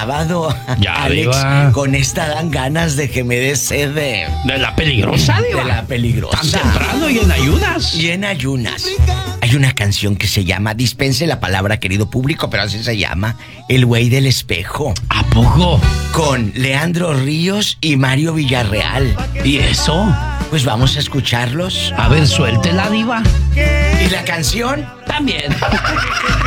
sábado, Ya, Alex, Diva. con esta dan ganas de que me des sed De la peligrosa, Diva. de la peligrosa. Tan temprano y en ayunas. Y en ayunas. Hay una canción que se llama, dispense la palabra, querido público, pero así se llama, El güey del espejo. ¿A poco? Con Leandro Ríos y Mario Villarreal. ¿Y eso? Pues vamos a escucharlos. A ver, suéltela, Diva. ¿Y la canción? También.